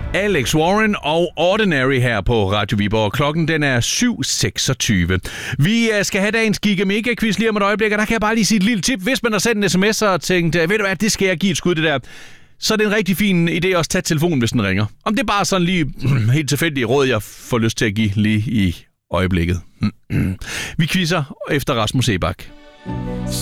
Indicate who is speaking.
Speaker 1: Alex Warren og Ordinary her på Radio Viborg. Klokken den er 7.26. Vi skal have dagens Giga Mega Quiz lige om et øjeblik, og der kan jeg bare lige sige et lille tip. Hvis man har sendt en sms og tænkt, ved du hvad, det skal jeg give et skud det der, så er det en rigtig fin idé også at tage telefonen, hvis den ringer. Om det er bare sådan lige helt tilfældige råd, jeg får lyst til at give lige i øjeblikket. Vi quizzer efter Rasmus Sebak.